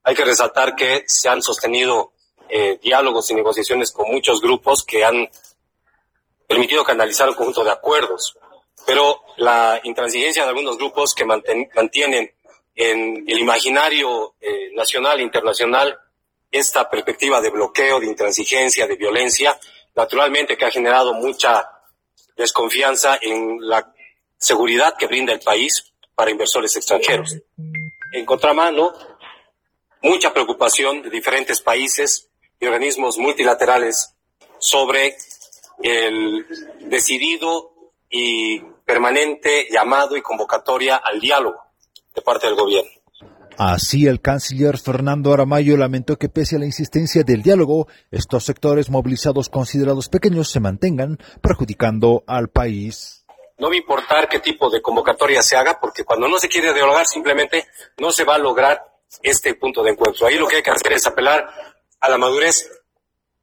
Hay que resaltar que se han sostenido diálogos y negociaciones con muchos grupos que han permitido canalizar un conjunto de acuerdos, pero la intransigencia de algunos grupos que mantienen en el imaginario nacional e internacional esta perspectiva de bloqueo, de intransigencia, de violencia, naturalmente que ha generado mucha desconfianza en la seguridad que brinda el país para inversores extranjeros. En contramano, mucha preocupación de diferentes países y organismos multilaterales sobre el decidido y permanente llamado y convocatoria al diálogo de parte del gobierno. Así, el canciller Fernando Aramayo lamentó que pese a la insistencia del diálogo, estos sectores movilizados considerados pequeños se mantengan, perjudicando al país. No va a importar qué tipo de convocatoria se haga, porque cuando no se quiere dialogar, simplemente no se va a lograr este punto de encuentro. Ahí lo que hay que hacer es apelar a la madurez